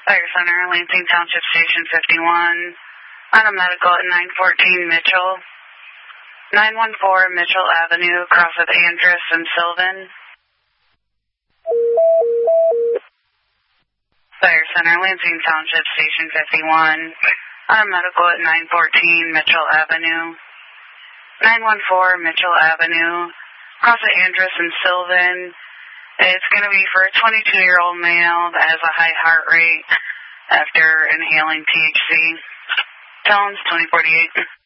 Fire Center, Lansing Township Station 51. On a medical at 914 Mitchell. 914 Mitchell Avenue, across with Andrus and Sylvan. Fire Center, Lansing Township Station 51. On a medical at 914 Mitchell Avenue. 914 Mitchell Avenue, across with Andrus and Sylvan. It's going to be for a 22-year-old male that has a high heart rate after inhaling THC. Tones 2048.